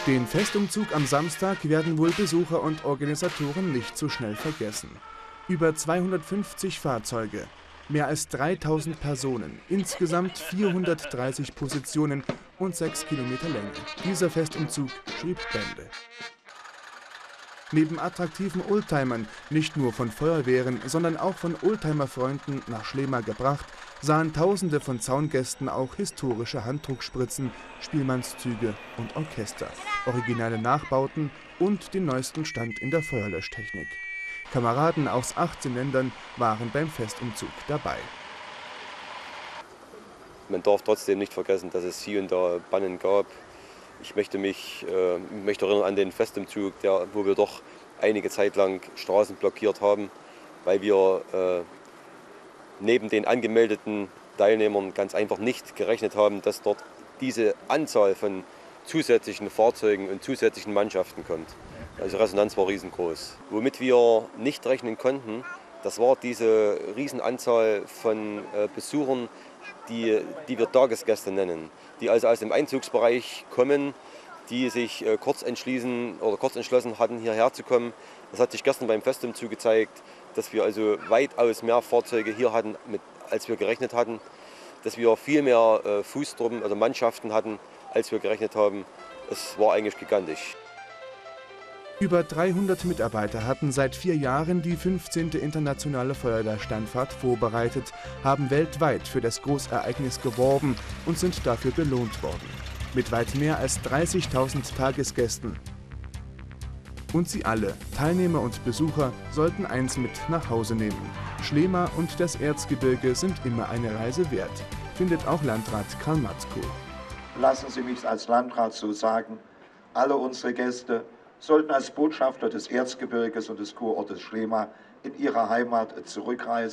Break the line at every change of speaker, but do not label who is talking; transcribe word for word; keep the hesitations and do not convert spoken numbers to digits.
Den Festumzug am Samstag werden wohl Besucher und Organisatoren nicht so schnell vergessen. Über zweihundertfünfzig Fahrzeuge, mehr als dreitausend Personen, insgesamt vierhundertdreißig Positionen und sechs Kilometer Länge. Dieser Festumzug schrieb Bände. Neben attraktiven Oldtimern, nicht nur von Feuerwehren, sondern auch von Oldtimer-Freunden nach Schlema gebracht, sahen Tausende von Zaungästen auch historische Handdruckspritzen, Spielmannszüge und Orchester, originale Nachbauten und den neuesten Stand in der Feuerlöschtechnik. Kameraden aus achtzehn Ländern waren beim Festumzug dabei.
Man darf trotzdem nicht vergessen, dass es hier und da Pannen gab. Ich möchte mich äh, möchte erinnern an den Festumzug, der, wo wir doch einige Zeit lang Straßen blockiert haben, weil wir äh, neben den angemeldeten Teilnehmern ganz einfach nicht gerechnet haben, dass dort diese Anzahl von zusätzlichen Fahrzeugen und zusätzlichen Mannschaften kommt. Also Resonanz war riesengroß. Womit wir nicht rechnen konnten, das war diese Riesenanzahl von äh, Besuchern, die, die wir Tagesgäste nennen, die also aus dem Einzugsbereich kommen, die sich äh, kurz entschließen oder kurz entschlossen hatten, hierher zu kommen. Das hat sich gestern beim Festumzug gezeigt, dass wir also weitaus mehr Fahrzeuge hier hatten, mit, als wir gerechnet hatten, dass wir viel mehr äh, Fußtruppen oder Mannschaften hatten, als wir gerechnet haben. Es war eigentlich gigantisch.
Über dreihundert Mitarbeiter hatten seit vier Jahren die fünfzehnte internationale Feuerwehrstandfahrt vorbereitet, haben weltweit für das Großereignis geworben und sind dafür belohnt worden. Mit weit mehr als dreißigtausend Tagesgästen. Und sie alle, Teilnehmer und Besucher, sollten eins mit nach Hause nehmen. Schlema und das Erzgebirge sind immer eine Reise wert, findet auch Landrat Karl Matzko.
Lassen Sie mich als Landrat so sagen, alle unsere Gäste sollten als Botschafter des Erzgebirges und des Kurortes Schlema in ihre Heimat zurückreisen.